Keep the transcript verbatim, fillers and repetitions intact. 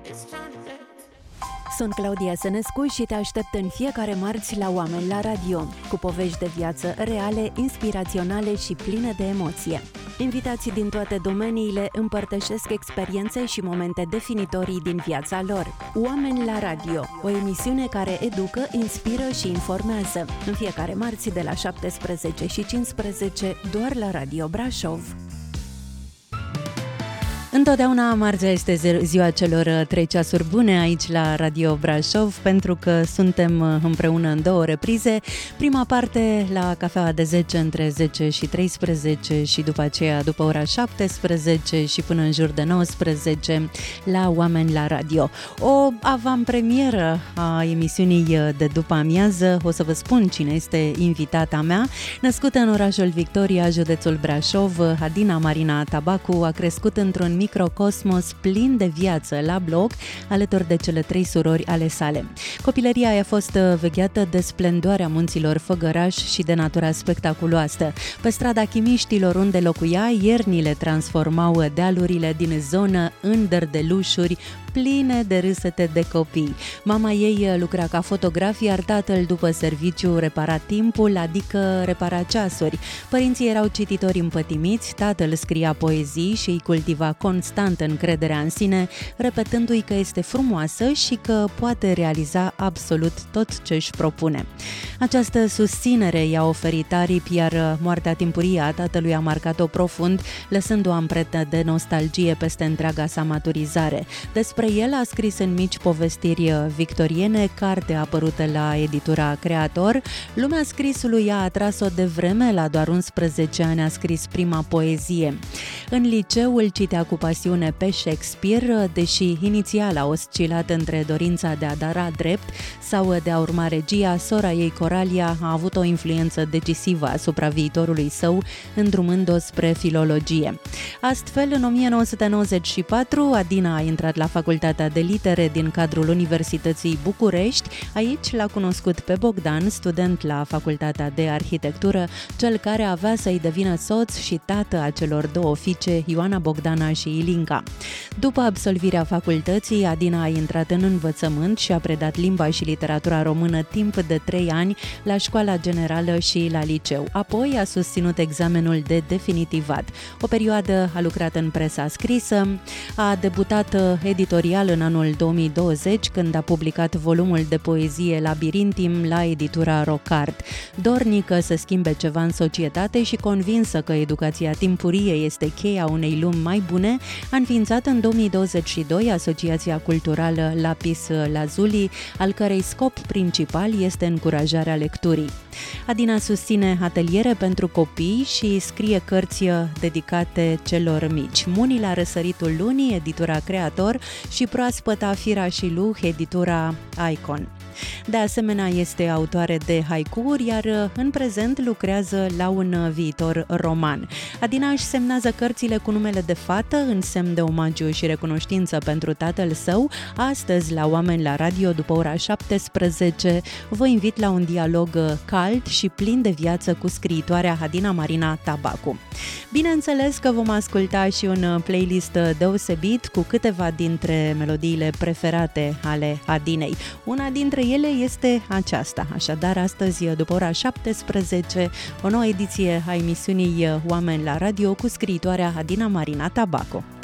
Sunt Claudia Sănescu și te aștept în fiecare marți la Oameni la Radio, cu povești de viață reale, inspiraționale și pline de emoție. Invitații din toate domeniile împărtășesc experiențe și momente definitorii din viața lor. Oameni la Radio, o emisiune care educă, inspiră și informează. În fiecare marți de la șaptesprezece și cincisprezece, doar la Radio Brașov. Întotdeauna marțea este ziua celor trei ceasuri bune aici la Radio Brașov, pentru că suntem împreună în două reprize. Prima parte la cafeaua de zece între zece și treisprezece și după aceea după ora șaptesprezece și până în jur de nouăsprezece la Oameni la Radio. O avantpremieră a emisiunii de după amiază. O să vă spun cine este invitata mea. Născută în orașul Victoria, județul Brașov, Adina Marina Tabacu a crescut într-un microcosmos plin de viață la bloc, alături de cele trei surori ale sale. Copilăria i-a fost vegheată de splendoarea munților Făgăraș și de natura spectaculoasă. Pe strada Chimiștilor, unde locuia, iernile transformau dealurile din zonă în dărdelușuri pline de râsete de copii. Mama ei lucra ca fotograf, iar tatăl, după serviciu, repara timpul, adică repara ceasuri. Părinții erau cititori împătimiți, tatăl scria poezii și îi cultiva constant încrederea în sine, repetându-i că este frumoasă și că poate realiza absolut tot ce își propune. Această susținere i-a oferit aripi, iar moartea timpurie a tatălui a marcat-o profund, lăsând o amprentă de nostalgie peste întreaga sa maturizare. Despre el a scris în mici povestiri victoriene, carte apărută la editura Creator. Lumea scrisului a atras-o de vreme, la doar unsprezece ani a scris prima poezie. În liceu îl citea cu pasiune pe Shakespeare, deși inițial a oscilat între dorința de a da drept sau de a urma regia, sora ei Coralia a avut o influență decisivă asupra viitorului său, îndrumând-o spre filologie. Astfel, în o mie nouă sute nouăzeci și patru, Adina a intrat la Facultatea de Litere din cadrul Universității București. Aici l-a cunoscut pe Bogdan, student la Facultatea de Arhitectură, cel care avea să-i devină soț și tată a celor două fiice, Ioana Bogdana și Ilinca. După absolvirea facultății, Adina a intrat în învățământ și a predat limba și literatura română timp de trei ani la Școala Generală și la liceu. Apoi a susținut examenul de definitivat. O perioadă a lucrat în presa scrisă, a debutat editorial în anul două mii douăzeci, când a publicat volumul de poezie Labirintim la editura Rocard. Dornică să schimbe ceva în societate și convinsă că educația timpurie este cheia unei lumi mai bune, a înființat în două mii douăzeci și doi Asociația Culturală Lapis Lazuli, al cărei scop principal este încurajarea lecturii. Adina susține ateliere pentru copii și scrie cărți dedicate celor mici. Muni la răsăritul lunii, editura Creator, și Proaspăta Fira și Luh, editura Icon. De asemenea, este autoare de haiku-uri, iar în prezent lucrează la un viitor roman. Adina își semnează cărțile cu numele de fată, în semn de omagiu și recunoștință pentru tatăl său. Astăzi, la Oameni la Radio, după ora șaptesprezece, vă invit la un dialog cald și plin de viață cu scriitoarea Adina Marina Tabacu. Bineînțeles că vom asculta și un playlist deosebit cu câteva dintre melodiile preferate ale Adinei. Una dintre ele este aceasta. Așadar, astăzi, după ora șaptesprezece, o nouă ediție a emisiunii Oameni la Radio cu scriitoarea Adina Marina Tabacu.